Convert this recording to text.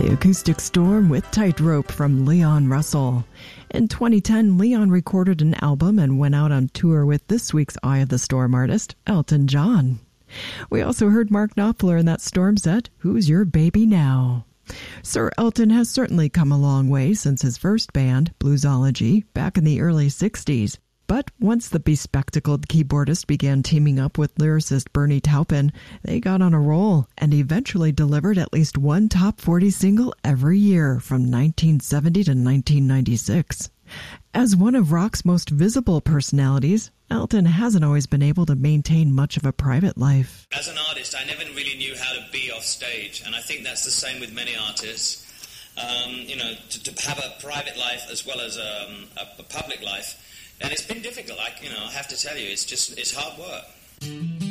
The Acoustic Storm with Tightrope from Leon Russell. In 2010, Leon recorded an album and went out on tour with this week's Eye of the Storm artist, Elton John. We also heard Mark Knopfler in that Storm set, Who's Your Baby Now? Sir Elton has certainly come a long way since his first band, Bluesology, back in the early 60s. But once the bespectacled keyboardist began teaming up with lyricist Bernie Taupin, they got on a roll and eventually delivered at least one top 40 single every year from 1970 to 1996. As one of rock's most visible personalities, Elton hasn't always been able to maintain much of a private life. As an artist, I never really knew how to be off stage, and I think that's the same with many artists. To have a private life as well as a public life. And it's been difficult, I have to tell you, it's hard work.